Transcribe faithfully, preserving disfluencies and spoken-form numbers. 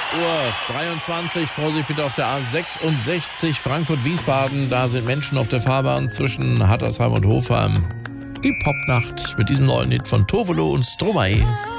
Uhr dreiundzwanzig. Vorsicht bitte auf der A sechsundsechzig Frankfurt-Wiesbaden. Da sind Menschen auf der Fahrbahn zwischen Hattersheim und Hofheim. Die Popnacht mit diesem neuen Hit von Tovolo und Stromae.